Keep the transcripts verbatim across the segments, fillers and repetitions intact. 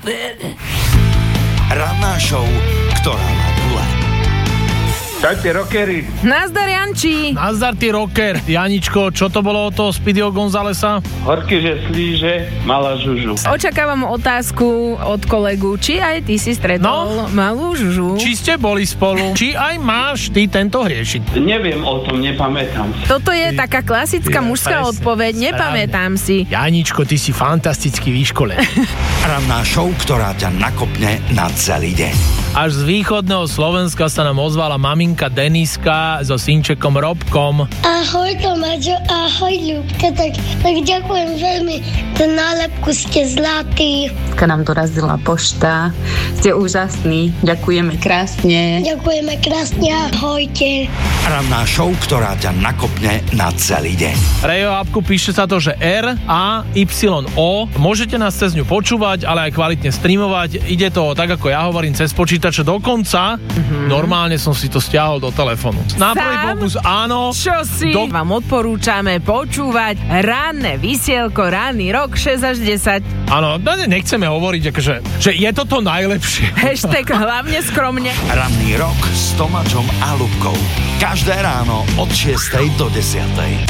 Ranná show, ktorá má gule. Čaute, rockery. Nazdar, Janči. Nazdar, ty rocker. Janičko, čo to bolo od toho Speedyho Gonzalesa? Horky, že slíže, malá žužu. Očakávam otázku od kolegu, či aj ty si stretol no? malú žužu. Či ste boli spolu? Či aj máš ty tento hriešiť? Neviem o tom, nepamätám. Toto je taká klasická je, mužská presne. odpoveď, nepamätám si. Janičko, ty si fantasticky vyškolený. Ranná show, ktorá ťa nakopne na celý deň. Až z východného Slovenska sa nám ozvala maminka Deniska so synčekom Robkom. Ahoj Tomáčo, ahoj Ľubka, tak, tak ďakujem veľmi, za nálepku ste zlatý. Keď nám dorazila pošta, ste úžasní, ďakujeme krásne. Ďakujeme krásne, ahojte. Ranná show, ktorá ťa nakopne na celý deň. Rejo apku píše sa to, že R A Y O. Môžete nás cez ňu počúvať, ale aj kvalitne streamovať. Ide to tak, ako ja hovorím, cez počítače dokonca. Mm-hmm. Normálne som si to stiahol do telefónu. Na prvý pokus áno. Čo si? Do... Vám odporúčame počúvať ranné vysielko, ranný rok šesť až desať. Áno, nechceme hovoriť, akože, že je toto najlepšie. Hashtag hlavne skromne. Ranný rok s Tomáčom a Ľubkou. Každé ráno od šiestej do desiatej.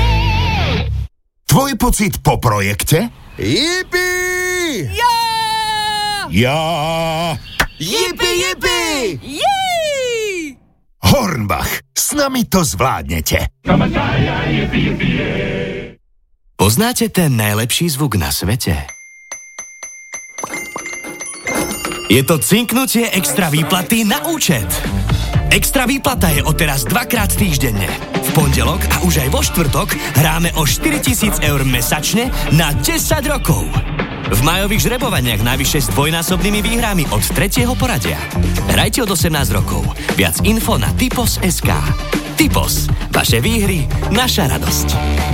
Tvoj pocit po projekte? Jipi! Ja! Ja! Jipi, jipi! Jej! Hornbach, s nami to zvládnete. Poznáte ten najlepší zvuk na svete? Je to cinknutie extra výplaty na účet. Extra výplata je odteraz dvakrát týždenne. V pondelok a už aj vo štvrtok hráme o štyritisíc eur mesačne na desať rokov. V majových žrebovaniach najvyššie s dvojnásobnými výhrami od tretieho poradia. Hrajte od osemnásť rokov. Viac info na typos bodka es ká. Typos. Vaše výhry, naša radosť.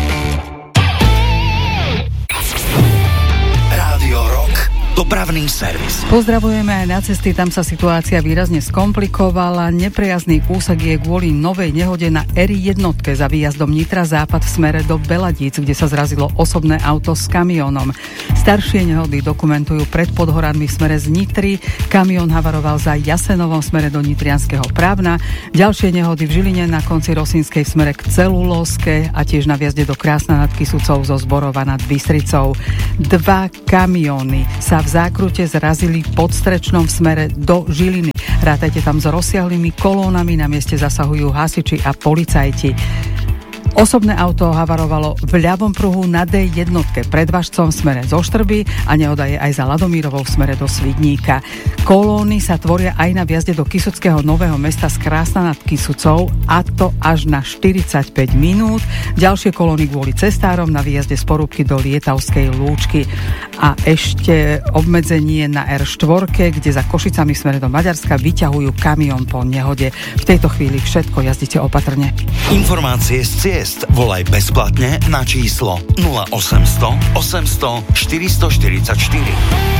Rádio Rock. Dopravný servis. Pozdravujeme aj na cesty, tam sa situácia výrazne skomplikovala. Neprejazný úsek je kvôli novej nehode na er jednotke za výjazdom Nitra západ v smere do Beladíc, kde sa zrazilo osobné auto s kamiónom. Staršie nehody dokumentujú pred Podhoranmi v smere z Nitry. Kamión havaroval za Jasenovom v smere do Nitrianskeho Právna. Ďalšie nehody v Žiline na konci Rosínskej v smere k Celulóske a tiež na viazde do Krásna nad Kysucou zo Zborova nad Bystricou. Dva kamióny sa v zákrute zrazili pod Strečnom v smere do Žiliny. Rátajte tam s rozsiahlými kolónami, na mieste zasahujú hasiči a policajti. Osobné auto havarovalo v ľavom pruhu na dé jednotke pred Važcom v smere zo Štrby a nehoda je aj za Ladomírovou v smere do Svidníka. Kolóny sa tvoria aj na viazde do Kysuckého Nového Mesta z Krásna nad Kysucou, a to až na štyridsaťpäť minút. Ďalšie kolóny kvôli cestárom na výjazde z Porúbky do Lietavskej Lúčky. A ešte obmedzenie na er štyri, kde za Košicami v smere do Maďarska vyťahujú kamión po nehode. V tejto chvíli všetko, jazdite opatrne. Informácie z ciest volaj bezplatne na číslo nula osemsto osemsto štyristo štyridsaťštyri.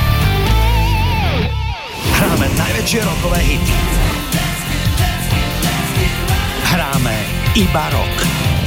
Hráme najväčšie rockové hity. Hráme iba rock.